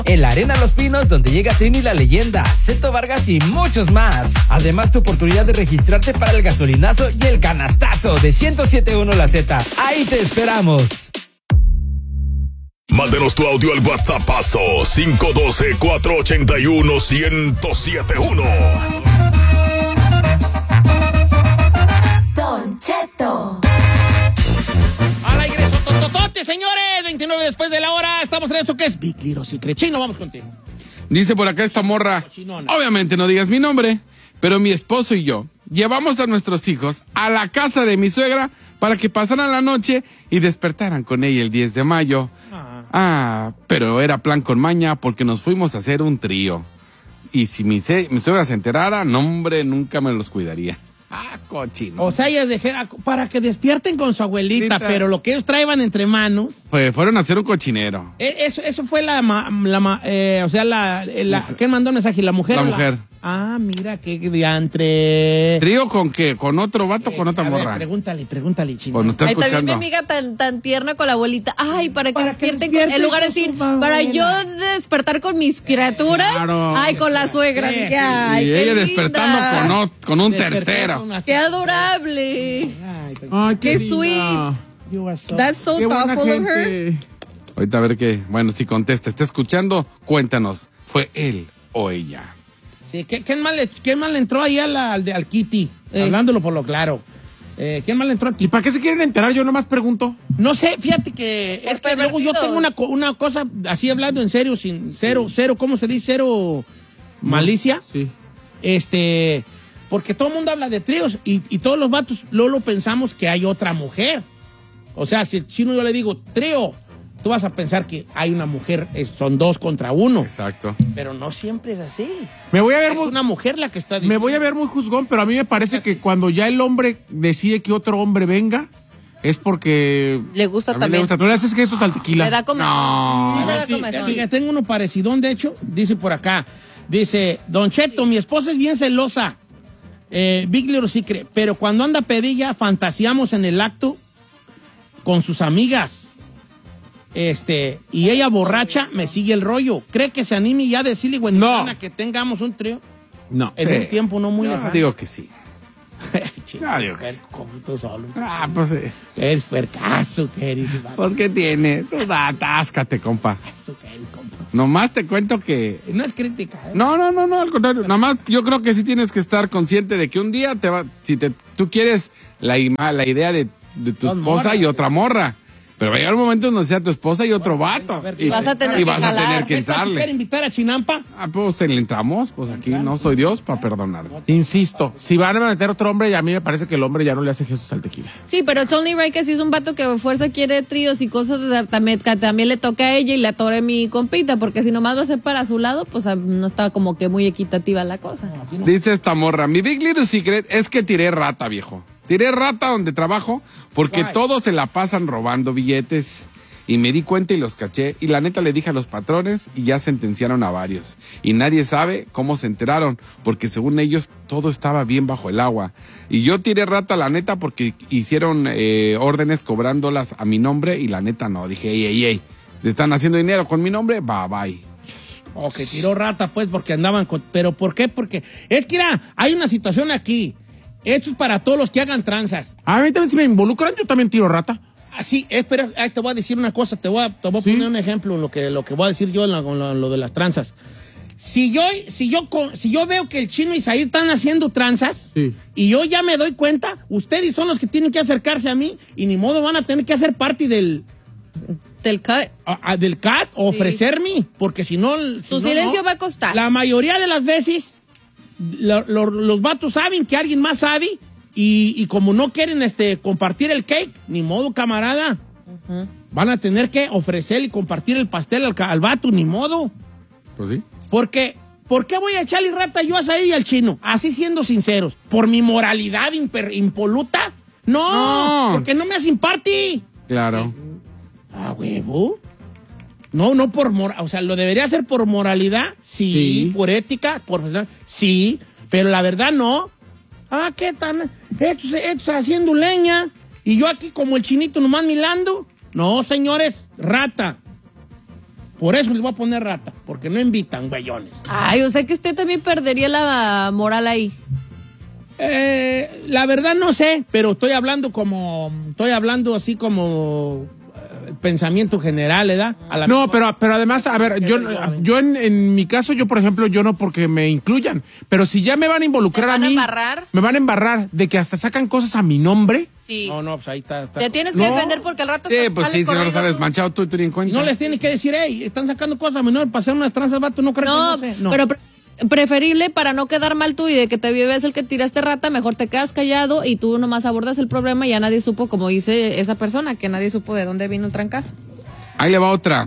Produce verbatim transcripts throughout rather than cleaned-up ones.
En la Arena Los Pinos, donde llega Trini la Leyenda, Zeto Vargas y muchos más. Además, tu oportunidad de registrarte para el gasolinazo y el canastazo de ciento siete punto uno La Z. Ahí te esperamos. Mándenos tu audio al WhatsAppazo cinco uno dos, cuatro ocho uno, uno cero siete uno. Don Cheto. Al ingreso, tototote, señores. veintinueve después de la hora. Estamos en esto que es Big Little Secret. Chino, vamos contigo. Dice por acá esta morra. Chinona. Obviamente no digas mi nombre, pero mi esposo y yo llevamos a nuestros hijos a la casa de mi suegra para que pasaran la noche y despertaran con ella el diez de mayo. Ah. Ah, pero era plan con maña porque nos fuimos a hacer un trío. Y si mi, se, mi suegra se enterara, no, hombre, nunca me los cuidaría. Ah, cochino. O sea, ellas dijeron para que despierten con su abuelita, Lita. Pero lo que ellos traían entre manos. Pues fueron a hacer un cochinero. Eso, eso fue la, la eh, o sea, la, la ¿quién mandó el mensaje? ¿La mujer? La mujer. La... Ah, mira, qué diantre. ¿Trío con qué? ¿Con otro vato o eh, con otra a morra? Ver, pregúntale, pregúntale, Chino. Pues no está Ay, escuchando. también mi amiga tan, tan tierna con la abuelita. Ay, para que para despierten, que despierten con, en lugar de decir, para yo despertar con mis criaturas. Claro. Ay, con la suegra. Sí. Dije, ay, y qué ella linda. despertando con, o, con un tercero. Qué adorable. Ay, Ay, qué linda. sweet. You are so... That's so Qué buena thoughtful of her. gente. Ahorita a ver qué. Bueno, si contesta, está escuchando, cuéntanos. ¿Fue él o ella? Sí, ¿qué- ¿quién más le, quién más le entró ahí a la, al, de- al Kitty? Eh. Hablándolo por lo claro. Eh, ¿Quién más le entró al ¿Y Kitty? para qué se quieren enterar? Yo nomás pregunto. No sé, fíjate que es que luego yo pervertidos. tengo una, co- una cosa así hablando en serio, sin cero, cero, ¿cómo se dice? Cero malicia. Sí. Este, porque todo el mundo habla de tríos y, y todos los vatos luego lo pensamos que hay otra mujer. O sea, si el chino yo le digo trío, tú vas a pensar que hay una mujer, es- son dos contra uno. Exacto. Pero no siempre es así. Me voy a ver Es muy, una mujer la que está me diciendo. voy a ver muy juzgón, pero a mí me parece que cuando ya el hombre decide que otro hombre venga, es porque Le gusta A mí le también. gusta. no le haces que eso es al tequila. Le da comezón. No. Sí, le da Sí, comezón. sí, tengo uno parecidón, de hecho, dice por acá. Dice, Don Cheto, mi esposa es bien celosa. Eh, Big Little Secret, pero cuando anda pedilla, fantaseamos en el acto con sus amigas. Este, y ella borracha me sigue el rollo. ¿Cree que se anime ya a decirle, güey, No. que tengamos un trío? No. En Sí. un tiempo no muy Yo lejano. digo que sí. Chico, yo digo que sí. como tú solo. Ah, pues sí. Eres puercazo, que eres. Pues, ¿qué tiene? Tú da, atáscate, compa. Puercazo, que eres, compa. Nomás te cuento que... No es crítica, ¿eh? No, no, no, no, al contrario. Nomás yo creo que sí tienes que estar consciente de que un día te va... Si te, tú quieres la, ima- la idea de, de tu Dos esposa morras. y otra morra, pero va a llegar un momento donde sea tu esposa y otro vato. a ver, y vas a tener y que vas a jalar. tener que ¿Qué tal si quiere entrarle. invitar a Chinampa? Ah, pues le entramos. Pues aquí no soy Dios para perdonar. Insisto, si van a meter otro hombre, a mí me parece que el hombre ya no le hace Jesús al tequila. Sí, pero it's only right que si es un vato que a fuerza quiere tríos y cosas, de- también, que también le toca a ella y le atore mi compita, porque si nomás va a ser para su lado, pues ah, no está como que muy equitativa la cosa. Dice esta morra, mi big little secret es que tiré rata, viejo. Tiré rata donde trabajo porque Guay. todos se la pasan robando billetes. Y me di cuenta y los caché. Y la neta le dije a los patrones y ya sentenciaron a varios. Y nadie sabe cómo se enteraron, porque según ellos todo estaba bien bajo el agua. Y yo tiré rata, la neta, porque hicieron eh, órdenes cobrándolas a mi nombre y la neta no. Dije, ey, ey, ey, ¿te están haciendo dinero con mi nombre? Bye, bye. O que tiró rata, pues, porque andaban con... ¿Pero por qué? Porque es que, mira, hay una situación aquí. Esto es para todos los que hagan tranzas. A mí también si me involucran, yo también tiro rata. Así, espera, ahí te voy a decir una cosa, te voy a, te voy a Sí. poner un ejemplo en lo que, lo que voy a decir yo en, la- con lo, lo de las tranzas. Si yo, si, yo, con- si yo veo que el Chino y Said están haciendo tranzas, Sí. y yo ya me doy cuenta, ustedes son los que tienen que acercarse a mí, y ni modo van a tener que hacer parte del, Del cut. a- a- del C A T, o Sí. ofrecerme, porque si no... si Su no, silencio no. va a costar. La mayoría de las veces, lo- lo- los vatos saben que alguien más sabe, y, y como no quieren este, compartir el cake, ni modo, camarada. Van a tener que ofrecer y compartir el pastel al, ca- al vato, ni modo. Pues sí. Porque, ¿por qué voy a echarle rata yo a Said y al Chino? Así siendo sinceros. ¿Por mi moralidad imper- impoluta? No, No. porque no me hacen party. Claro. ¿A huevo? No, no por moral. O sea, ¿lo debería hacer por moralidad? Sí. Sí. ¿Por ética? Por, sí. Pero la verdad no. Ah, ¿qué tan? Estos, estos haciendo leña. Y yo aquí como el Chinito nomás milando. No, señores, rata. Por eso les voy a poner rata, porque no invitan, güeyones. Ay, o sea que usted también perdería la moral ahí. Eh, la verdad no sé, pero estoy hablando como, estoy hablando así como eh, pensamiento general, ¿verdad? A la No, mejor- pero, pero además, a ver, yo, yo en, en mi caso, yo por ejemplo, yo no porque me incluyan, pero si ya me van a involucrar ¿Te van a a mí, embarrar? me van a embarrar de que hasta sacan cosas a mi nombre. Sí. No, no, pues ahí está. está. Te tienes que No. defender porque al rato Sí, sales pues sí, si no lo corriendo sabes tú. manchado tú, tú ni en Y cuenta. no les tienes que decir, hey, están sacando cosas menores para hacer unas tranzas, vato, no creo No, que no sé. No. pero pre- preferible para no quedar mal tú y de que te vives el que tiraste rata, mejor te quedas callado y tú nomás abordas el problema y ya nadie supo, como dice esa persona, que nadie supo de dónde vino el trancazo. Ahí le va otra.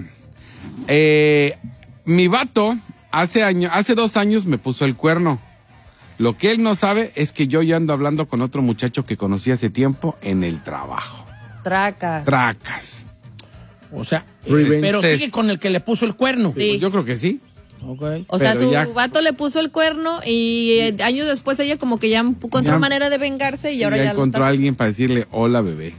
Eh, mi vato hace año, hace dos años me puso el cuerno. Lo que él no sabe es que yo ya ando hablando con otro muchacho que conocí hace tiempo en el trabajo. Traca. Tracas. O sea, eh, Revenge. pero Se- sigue con el que le puso el cuerno. Sí. Pues yo creo que sí. Okay. O sea, Pero su ya- vato le puso el cuerno y eh, años después ella como que ya encontró Ya- manera de vengarse y ahora ya ya, lo encontró está- a alguien para decirle hola bebé.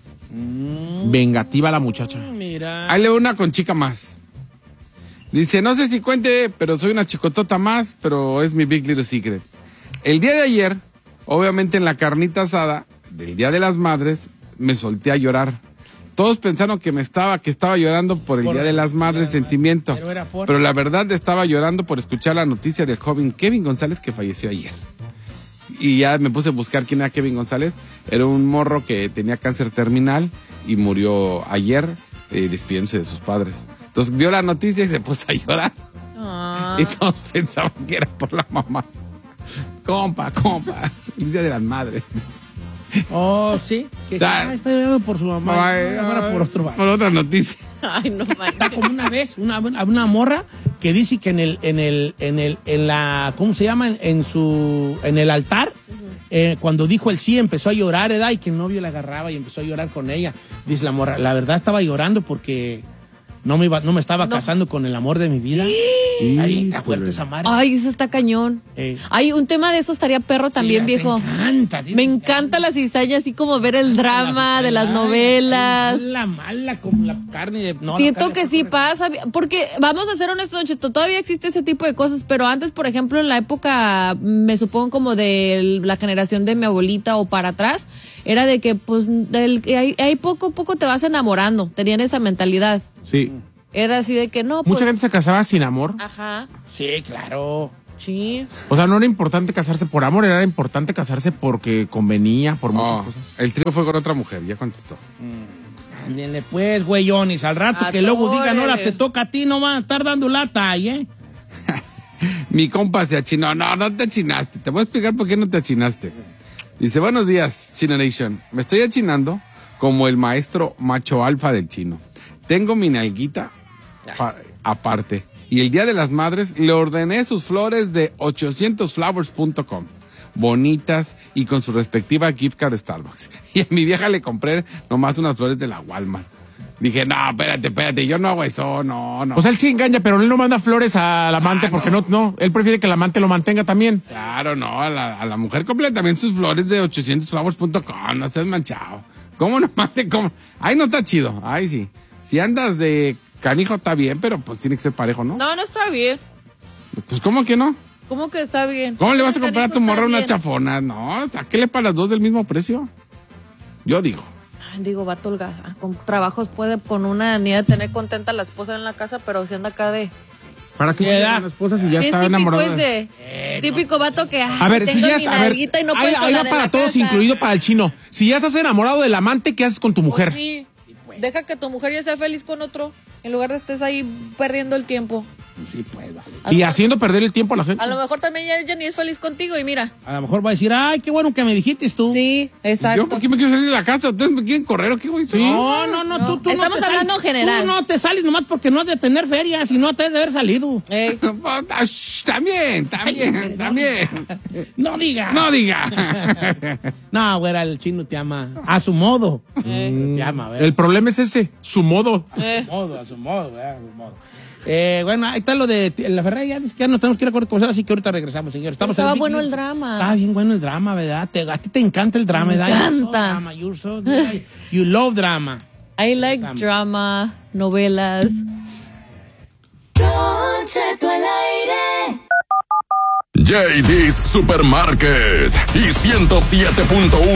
Vengativa la muchacha. Mira. Ahí le va una con chica más. Dice, no sé si cuente, pero soy una chicotota más, pero es mi big little secret. El día de ayer, obviamente en la carnita asada del Día de las Madres, me solté a llorar. Todos pensaron que me estaba, que estaba llorando por el Por Día de el las Madres, Día de las sentimiento. Madres. Pero era por- Pero la verdad estaba llorando por escuchar la noticia del joven Kevin González que falleció ayer. Y ya me puse a buscar quién era Kevin González. Era un morro que tenía cáncer terminal y murió ayer eh, despidiéndose de sus padres. Entonces vio la noticia y se puso a llorar. Ah. Y todos pensaban que era por la mamá. Compa, compa. El Día de las Madres. Oh, sí. Que Ah. ah, está llorando por su mamá. Ay, Ahora ay, por otro vato. por otra noticia. Ay, no Está manches. como una vez, una, una morra que dice que en el, en el, en el, en la, ¿cómo se llama? En, en su, en el altar, eh, cuando dijo el sí, empezó a llorar, ¿verdad? Y que el novio la agarraba y empezó a llorar con ella. Dice la morra, la verdad estaba llorando porque no me iba, no me estaba casando con el amor de mi vida. Ay, está fuerte esa madre. Ay, eso está cañón. Eh. Ay, un tema de eso estaría perro también, Sí, viejo. Me encanta. Me encanta la cizaña, así como ver el drama de las novelas. Mala, mala, como la carne de... no, la Siento carne que de- sí pasa, porque vamos a ser honestos, Don Cheto, todavía existe ese tipo de cosas, pero antes, por ejemplo, en la época, me supongo como de la generación de mi abuelita o para atrás, era de que pues del, que ahí, ahí poco a poco te vas enamorando, tenían esa mentalidad. Sí. Era así de que no, pues... Mucha gente se casaba sin amor. Ajá, Sí, claro. sí. O sea, no era importante casarse por amor, era importante casarse porque convenía, por muchas Oh, cosas. el trío fue con otra mujer, ya contestó. Ándele pues, güeyones, al rato que luego digan, Atórele. ahora te toca a ti, no van a estar dando lata ahí, ¿eh? Mi compa se achinó. No, no te achinaste. Te voy a explicar por qué no te achinaste. Dice, buenos días, Chino Nation. Me estoy achinando como el maestro macho alfa del chino. Tengo mi nalguita pa- aparte. Y el Día de las Madres le ordené sus flores de ochocientos flowers punto com. Bonitas y con su respectiva gift card Starbucks. Y a mi vieja le compré nomás unas flores de la Walmart. Dije, no, espérate, espérate, yo no hago eso, no, no. O sea, él sí engaña, pero él no manda flores al amante Ah, porque no. no. no, él prefiere que el amante lo mantenga también. Claro, no, a la, a la mujer completa también sus flores de ochocientos flowers punto com, no seas manchado. ¿Cómo no mate? ¿Cómo? Ahí no está chido, ahí sí. Si andas de canijo está bien, pero pues tiene que ser parejo, ¿no? No, no está bien. Pues ¿cómo que no? ¿Cómo que está bien? ¿Cómo le vas a comprar a tu Está morra una bien. chafona? No, sáquele para las dos del mismo precio. Yo digo. Ay, digo, vato holgaza. Con trabajos puede con una niña tener contenta a la esposa en la casa, pero si anda acá de... ¿Para qué ¿Qué llega edad? con la esposa si ya es está típico enamorado? es de... típico vato que... ay, A ver, si tengo ya mi está, a ver, nalguita y no ahí, puedo con ahí la va de para la todos, casa. incluido para el chino. Si ya estás enamorado del amante, ¿qué haces con tu mujer? Sí, deja que tu mujer ya sea feliz con otro, en lugar de estés ahí perdiendo el tiempo. Sí, pues, vale. A Y lo- haciendo perder el tiempo a la gente. A lo mejor también ya ella ni es feliz contigo y mira. A lo mejor va a decir, ay, qué bueno que me dijiste tú. Sí, exacto. ¿Yo por qué me quiero salir de la casa? ¿Ustedes me quieren correr o qué voy a hacer? No, no, no, No. tú, tú Estamos no te hablando sales- en general. Tú no te sales nomás porque no has de tener feria, si no te has de haber salido. Ey. Ah, shh, También, también, también. No diga. No diga. No, güera, el chino te ama a su modo. Eh. Te ama, güera. El problema es ese, su modo. Eh. A su modo, a su modo, ¿verdad? A su modo. Eh, bueno, ahí está lo de la Ferrari, ya, ya nos tenemos que ir a correr, así que ahorita regresamos, señor. Estamos Pero estaba en Big bueno News. el drama. Estaba bien bueno el drama, ¿verdad? Te- a ti te encanta el drama, Me ¿verdad? You're so encanta. drama, you're so- you love drama. I like drama, novelas. J D's Supermarket y ciento siete punto uno